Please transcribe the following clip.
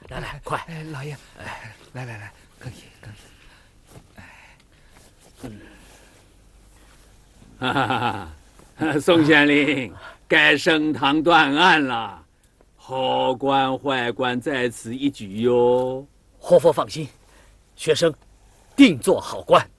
来来，快！ 老爷，来，更衣。 哈哈哈！宋县令，该升堂断案了，好官坏官在此一举哟。 活佛放心，学生定做好官。